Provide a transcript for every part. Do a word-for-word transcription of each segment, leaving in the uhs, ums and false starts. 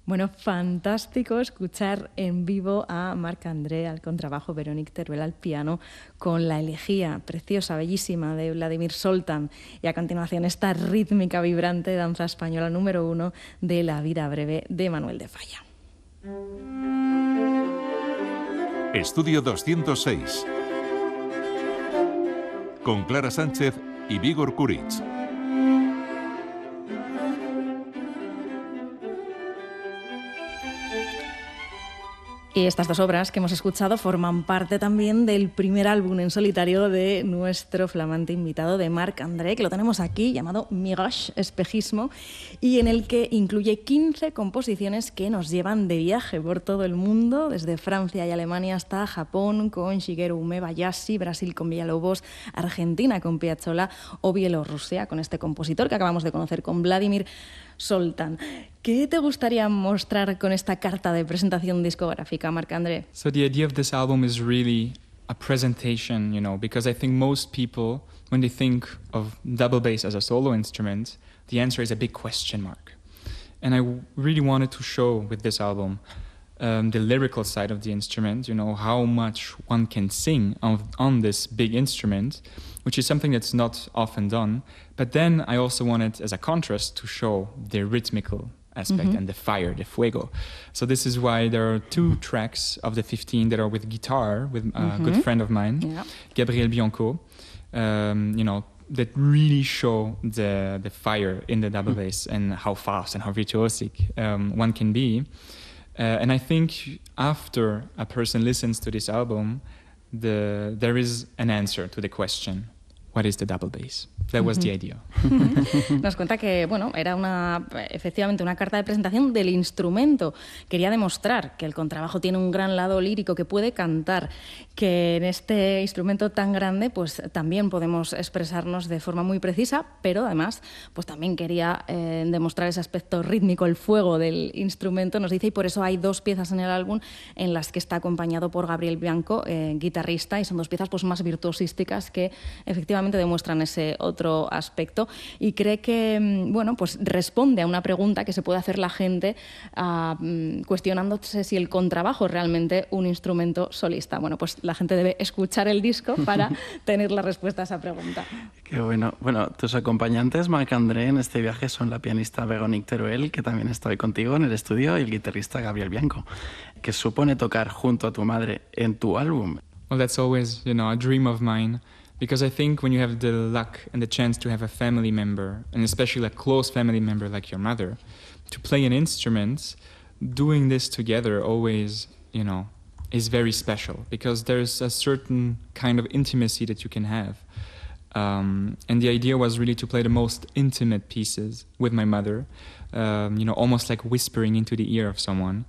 Bueno, fantástico escuchar en vivo a Marc-André al contrabajo, Véronique Teruel al piano, con la elegía preciosa, bellísima de Vladimir Soltan y a continuación esta rítmica, vibrante danza española número uno de La vida breve de Manuel de Falla. Estudio doscientos seis con Clara Sánchez y Vígor Kuric. Y estas dos obras que hemos escuchado forman parte también del primer álbum en solitario de nuestro flamante invitado de Marc-André, que lo tenemos aquí, llamado Mirage, Espejismo, y en el que incluye quince composiciones que nos llevan de viaje por todo el mundo, desde Francia y Alemania hasta Japón con Shigeru Umebayashi, Brasil con Villalobos, Argentina con Piazzolla o Bielorrusia con este compositor que acabamos de conocer, con Vladimir Soltan. ¿Qué te gustaría mostrar con esta carta de presentación discográfica, Marc-André? So the idea of this album is really a presentation, you know, because I think most people, when they think of double bass as a solo instrument, the answer is a big question mark. And I really wanted to show with this album um, the lyrical side of the instrument, you know, how much one can sing on, on this big instrument, which is something that's not often done. But then I also wanted, as a contrast, to show the rhythmical aspect mm-hmm. and the fire, the fuego. So this is why there are two tracks of the fifteen that are with guitar, with a mm-hmm. good friend of mine, yeah. Gabriel Bianco, um, you know, that really show the the fire in the double bass and how fast and how virtuosic um, one can be. Uh, and I think after a person listens to this album, the there is an answer to the question, what is the double bass? That was the idea. Nos cuenta que, bueno, era una, efectivamente una carta de presentación del instrumento. Quería demostrar que el contrabajo tiene un gran lado lírico, que puede cantar, que en este instrumento tan grande pues también podemos expresarnos de forma muy precisa, pero además pues también quería eh, demostrar ese aspecto rítmico, el fuego del instrumento, nos dice, y por eso hay dos piezas en el álbum en las que está acompañado por Gabriel Bianco, eh, guitarrista, y son dos piezas pues más virtuosísticas que efectivamente demuestran ese otro otro aspecto, y cree que bueno, pues responde a una pregunta que se puede hacer la gente uh, cuestionándose si el contrabajo es realmente un instrumento solista. Bueno, pues la gente debe escuchar el disco para tener la respuesta a esa pregunta. Qué bueno. Bueno, tus acompañantes, Marc-André, en este viaje son la pianista Véronique Teruel, que también está hoy contigo en el estudio, y el guitarrista Gabriel Bianco. ¿Qué supone tocar junto a tu madre en tu álbum? Well, that's always, you know, a dream of mine. Because I think when you have the luck and the chance to have a family member, and especially a close family member like your mother, to play an instrument, doing this together always, you know, is very special, because there's a certain kind of intimacy that you can have. Um, and the idea was really to play the most intimate pieces with my mother, um, you know, almost like whispering into the ear of someone.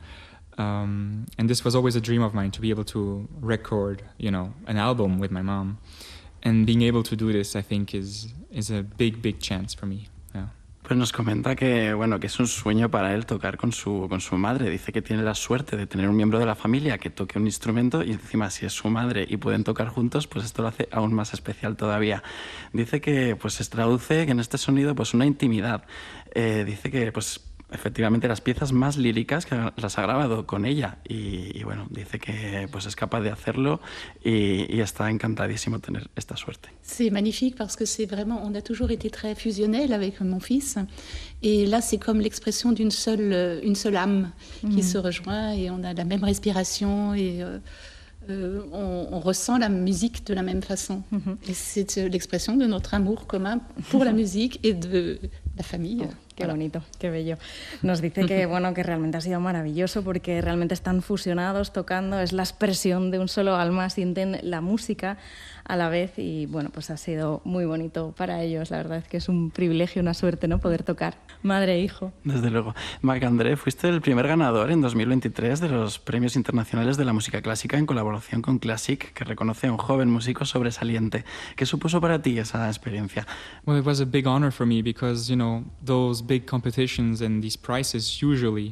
Um, and this was always a dream of mine, to be able to record, you know, an album with my mom. And being able to do this, I think, is is a big, big chance for me. Yeah. Pues nos comenta que, bueno, que es un sueño para él tocar con su, con su madre. Dice que tiene la suerte de tener un miembro de la familia que toque un instrumento, y encima si es su madre y pueden tocar juntos, pues esto lo hace aún más especial todavía. Dice que pues se traduce que en este sonido pues una intimidad. Eh, dice que pues efectivamente las piezas más líricas que las ha grabado con ella, y, y bueno, dice que pues es capaz de hacerlo, y, y está encantadísimo tener esta suerte. C'est magnifique parce que c'est vraiment, on a toujours été très fusionnels avec mon fils, et là c'est comme l'expression d'une seule, une seule âme mmh. qui se rejoint, et on a la même respiration, et euh, euh, on, on ressent la musique de la même façon. Mmh. Et c'est l'expression de notre amour commun pour la musique et de la famille. Oh. Qué bonito, qué bello. Nos dice que, bueno, que realmente ha sido maravilloso, porque realmente están fusionados tocando, es la expresión de un solo alma, sienten la música a la vez, y bueno, pues ha sido muy bonito para ellos. La verdad es que es un privilegio, una suerte, ¿no?, poder tocar madre e hijo. Desde luego. Marc-André, fuiste el primer ganador en dos mil veintitrés de los Premios Internacionales de la Música Clásica en colaboración con Classic, que reconoce a un joven músico sobresaliente. ¿Qué supuso para ti esa experiencia? Well, it was a big honor for me because, you know, those big competitions and these prizes usually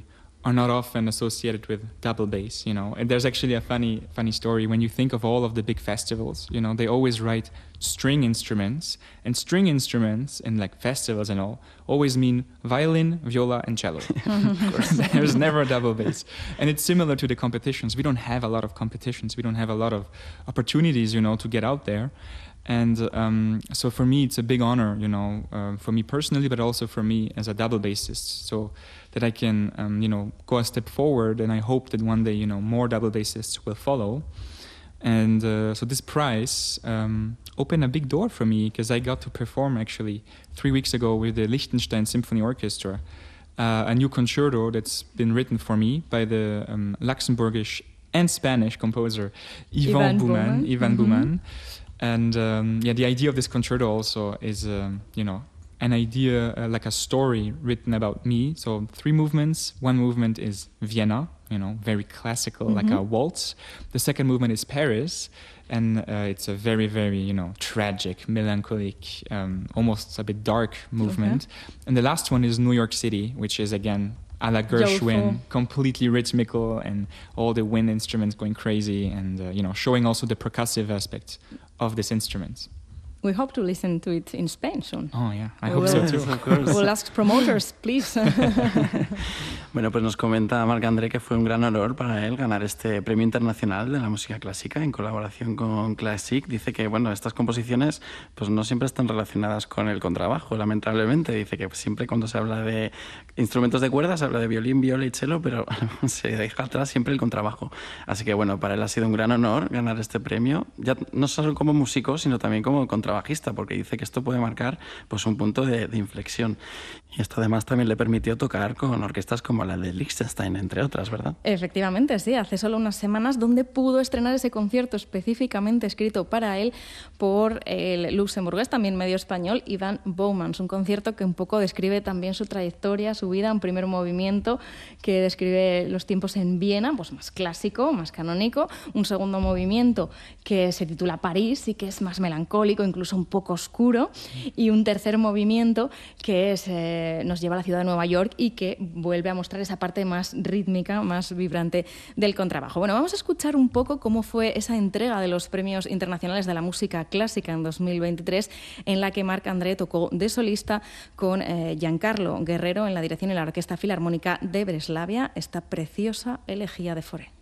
are not often associated with double bass, you know. And there's actually a funny funny story. When you think of all of the big festivals, you know, they always write string instruments, and string instruments in like festivals and all always mean violin, viola, and cello. Of course, there's never a double bass. And it's similar to the competitions. We don't have a lot of competitions. We don't have a lot of opportunities, you know, to get out there. And um, so for me, it's a big honor, you know, uh, for me personally, but also for me as a double bassist, so that I can, um, you know, go a step forward. And I hope that one day, you know, more double bassists will follow. And uh, so this prize um, opened a big door for me, because I got to perform actually three weeks ago with the Liechtenstein Symphony Orchestra, uh, a new concerto that's been written for me by the um, Luxembourgish and Spanish composer Ivan, Ivan Bouman. Ivan mm-hmm. Bouman. And um, yeah, the idea of this concerto also is, um, you know, an idea uh, like a story written about me. So three movements. One movement is Vienna, you know, very classical, mm-hmm. like a waltz. The second movement is Paris, and uh, it's a very, very, you know, tragic, melancholic, um, almost a bit dark movement. Okay. And the last one is New York City, which is again a la Gershwin, Joyful. Completely rhythmical, and all the wind instruments going crazy, and uh, you know, showing also the percussive aspect of this instrument. We hope to listen to it in Spain soon. Oh, yeah, I we hope will, so too. Of course. We'll ask promoters, please. Bueno, pues nos comenta Marc-André que fue un gran honor para él ganar este Premio Internacional de la Música Clásica en colaboración con Classic. Dice que, bueno, estas composiciones pues no siempre están relacionadas con el contrabajo, lamentablemente. Dice que siempre cuando se habla de instrumentos de cuerda se habla de violín, viola y cello, pero se deja atrás siempre el contrabajo. Así que, bueno, para él ha sido un gran honor ganar este premio, ya no solo como músico, sino también como contrabajista, porque dice que esto puede marcar pues un punto de, de inflexión. Y esto además también le permitió tocar con orquestas como la de Liechtenstein, entre otras, ¿verdad? Efectivamente, sí. Hace solo unas semanas donde pudo estrenar ese concierto específicamente escrito para él por el luxemburgués, también medio español, Ivan Bouman. Un concierto que un poco describe también su trayectoria, su vida. Un primer movimiento que describe los tiempos en Viena, pues más clásico, más canónico. Un segundo movimiento que se titula París y que es más melancólico, incluso un poco oscuro. Y un tercer movimiento que es... Eh, nos lleva a la ciudad de Nueva York y que vuelve a mostrar esa parte más rítmica, más vibrante del contrabajo. Bueno, vamos a escuchar un poco cómo fue esa entrega de los Premios Internacionales de la Música Clásica en dos mil veintitrés, en la que Marc-André tocó de solista con eh, Giancarlo Guerrero en la dirección y la Orquesta Filarmónica de Breslavia, esta preciosa elegía de Fauré.